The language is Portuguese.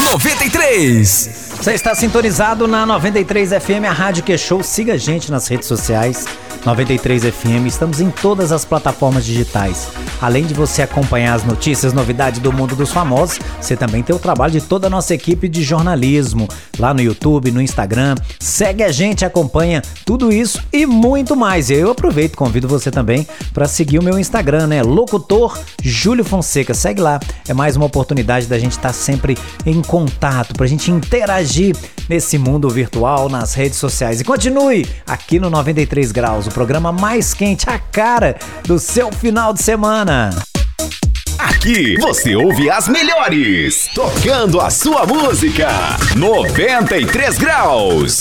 93. Você está sintonizado na 93 FM, a rádio que é show. Siga a gente nas redes sociais, 93 FM. Estamos em todas as plataformas digitais. Além de você acompanhar as notícias, novidades do mundo dos famosos, você também tem o trabalho de toda a nossa equipe de jornalismo, lá no YouTube, no Instagram. Segue a gente, acompanha tudo isso e muito mais. E eu aproveito e convido você também para seguir o meu Instagram, né? Locutor Júlio Fonseca. Segue lá, é mais uma oportunidade da gente estar sempre em contato, pra gente interagir nesse mundo virtual, nas redes sociais. E continue aqui no 93 Graus, o programa mais quente, a cara do seu final de semana. Aqui você ouve as melhores, tocando a sua música. 93 Graus.